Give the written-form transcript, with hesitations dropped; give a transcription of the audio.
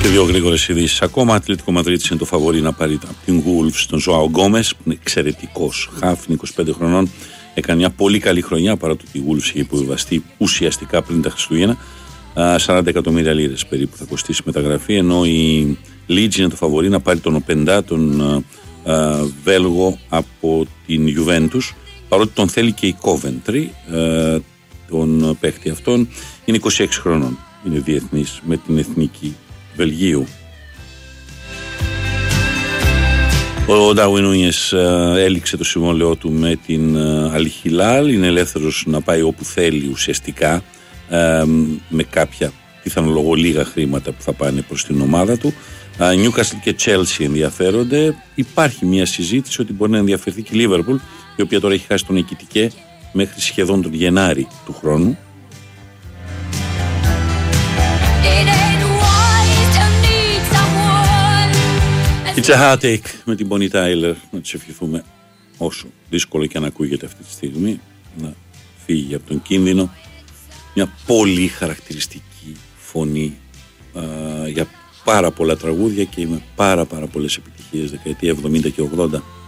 Και δύο γρήγορες ειδήσεις ακόμα. Ατλέτικο Μαδρίτης είναι το φαβορί να πάρει την Wolves, τον Ζωάο Γκόμες, που είναι εξαιρετικός χαφ, είναι 25 χρονών. Έκανε μια πολύ καλή χρονιά παρά το ότι η Wolves είχε υποβιβαστεί ουσιαστικά πριν τα Χριστούγεννα. 40 εκατομμύρια λίρες περίπου θα κοστίσει η μεταγραφή, ενώ η Leeds είναι το φαβορί να πάρει τον Οπεντά, τον Βέλγο από την Juventus, παρότι τον θέλει και η Coventry, τον παίχτη αυτόν. Είναι 26 χρονών, είναι διεθνής με την εθνική Βελγίου. Ο Ντάρουιν Νούνιες έληξε το συμβόλαιό του με την Αλ Χιλάλ, είναι ελεύθερος να πάει όπου θέλει ουσιαστικά, με κάποια πιθανολογώ λίγα χρήματα που θα πάνε προς την ομάδα του. Newcastle και Chelsea ενδιαφέρονται. Υπάρχει μια συζήτηση ότι μπορεί να ενδιαφερθεί και η Liverpool, η οποία τώρα έχει χάσει τον Εκιτικέ μέχρι σχεδόν τον Γενάρη του χρόνου. It's a hard take με την Bonnie Tyler, να της ευχηθούμε, όσο δύσκολο και αν ακούγεται αυτή τη στιγμή, να φύγει από τον κίνδυνο. Μια πολύ χαρακτηριστική φωνή για πάρα πολλά τραγούδια και με πάρα πολλές επιτυχίες δεκαετία 70 και 80.